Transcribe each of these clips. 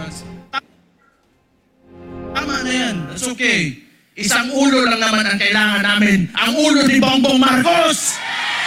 Tama na yan. That's okay. Isang ulo lang naman ang kailangan namin. Ang ulo ni Bongbong Marcos!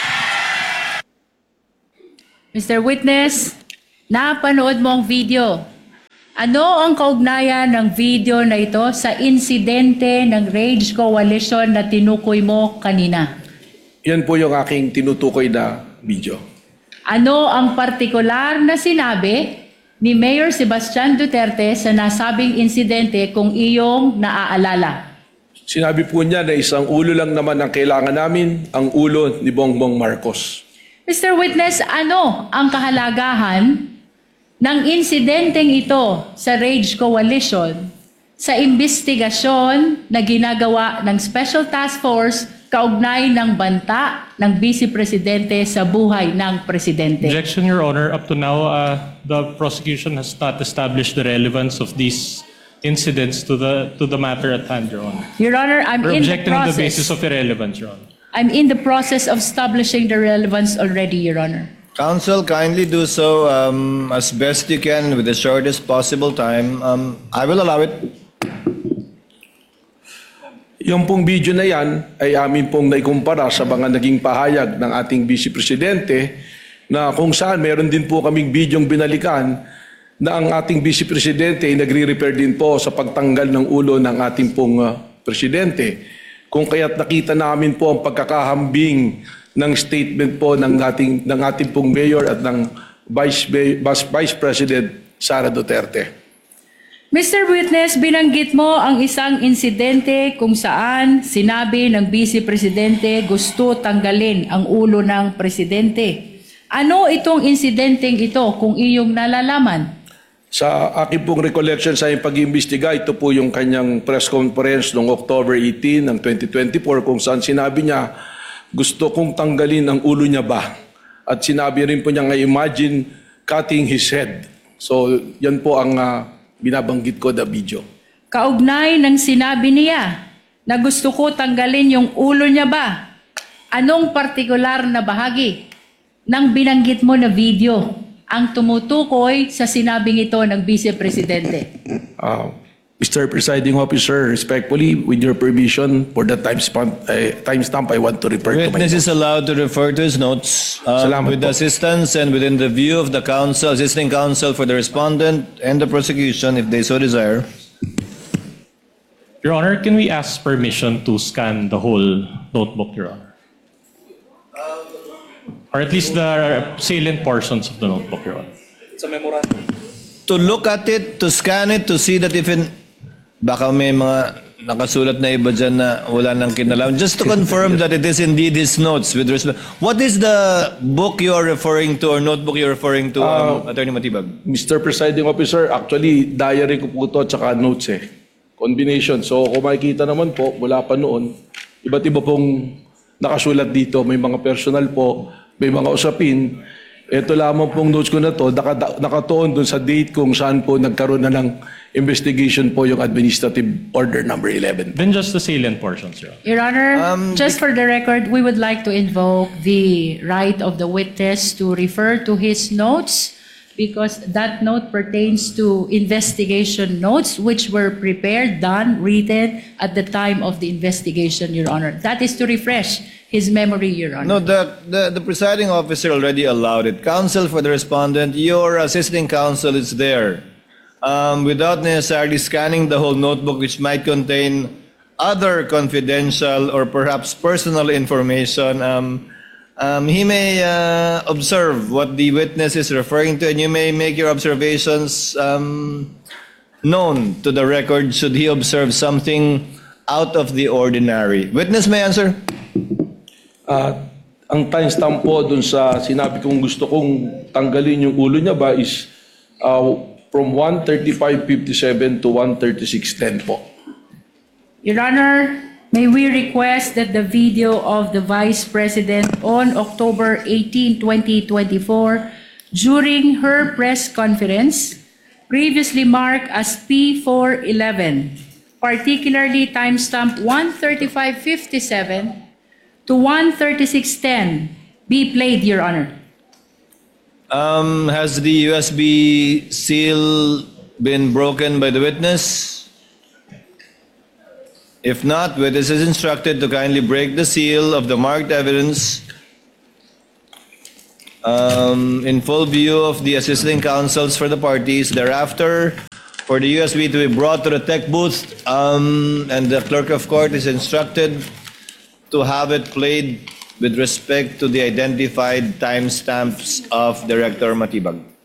Mr. Witness, napanood mo ang video. Ano ang kaugnayan ng video na ito sa insidente ng Rage Coalition na tinukoy mo kanina? Yan po yung aking tinutukoy na video. Ano ang partikular na sinabi ni Mayor Sebastian Duterte sa nasabing insidente kung iyong naaalala? Sinabi po niya na isang ulo lang naman ang kailangan namin, ang ulo ni Bongbong Marcos. Mr. Witness, ano ang kahalagahan ng insidenteng ito sa Rage Coalition sa investigasyon na ginagawa ng Special Task Force kaugnay ng banta ng Vice Presidente sa buhay ng Presidente? Objection, Your Honor. Up to now, the prosecution has not established the relevance of these incidents to the matter at hand, Your Honor. Your Honor, I'm We're in the objecting on the basis process. of irrelevance, Your Honor. I'm in the process of establishing the relevance already, Your Honor. Counsel, kindly do so as best you can with the shortest possible time. I will allow it. Yung pong video na yan ay amin pong naikumpara sa mga naging pahayag ng ating Vice Presidente na kung saan meron din po kaming bidyong binalikan na ang ating Vice Presidente ay nagre-refer din po sa pagtanggal ng ulo ng ating pong Presidente. Kung kaya't nakita namin po ang pagkakahambing ng statement po ng ating pong Mayor at ng Vice President Sara Duterte. Mr. Witness, binanggit mo ang isang insidente kung saan sinabi ng Vice Presidente gusto tanggalin ang ulo ng Presidente. Ano itong insidenteng ito kung iyong nalalaman? Sa aking pong recollection sa iyong pag-iimbestiga, ito po yung kanyang press conference noong October 18 ng 2024 kung saan sinabi niya, gusto kong tanggalin ang ulo niya ba? At sinabi rin po niya nga, imagine cutting his head. So yan po ang binabanggit ko na video. Kaugnay ng sinabi niya na gusto ko tanggalin yung ulo niya ba? Anong partikular na bahagi ng binanggit mo na video ang tumutukoy sa sinabing ito ng Vice Presidente? Mr. Presiding Officer, respectfully, with your permission, for the timestamp, I want to refer to my Witness notes. is allowed to refer to his notes Salamat with the po. assistance and within the view of the counsel, assisting counsel for the respondent and the prosecution if they so desire. Your Honor, can we ask permission to scan the whole notebook, Your Honor? Or at least the salient portions of the notebook, Your Honor. To look at it, to scan it, to see that if baka may mga nakasulat na iba dyan na wala nang kinalaman. Just to confirm that it is indeed his notes with respect. What is the book you are referring to or notebook you are referring to, Attorney Matibag? Mr. Presiding Officer, actually, diary ko po ito at saka notes eh. Combination. So kung makikita naman po, mula pa noon, iba't iba pong nakasulat dito. May mga personal po, may mga usapin. Ito lamang pong notes ko na to, nakatuon dun sa date kung saan po nagkaroon na ng investigation po yung Administrative Order number 11. Then just the salient portions, Your Honor. Your Honor, just for the record, we would like to invoke the right of the witness to refer to his notes because that note pertains to investigation notes which were prepared, done, written at the time of the investigation, Your Honor. That is to refresh his memory, Your Honor. No, the presiding officer already allowed it. Counsel for the respondent, your assisting counsel is there. Without necessarily scanning the whole notebook, which might contain other confidential or perhaps personal information, he may observe what the witness is referring to, and you may make your observations known to the record should he observe something out of the ordinary. Witness may answer. Ang timestamp po dun sa sinabi kong gusto kong tanggalin yung ulo niya ba is from 1:35:57 to 1:36:10 po. Your Honor, may we request that the video of the Vice President on October 18, 2024, during her press conference, previously marked as P411, particularly timestamp 1:35:57 to 1:36:10, be played, Your Honor. Has the USB seal been broken by the witness? If not, witness is instructed to kindly break the seal of the marked evidence in full view of the assisting counsels for the parties. Thereafter, for the USB to be brought to the tech booth, and the clerk of court is instructed to have it played with respect to the identified timestamps of Director Matibag.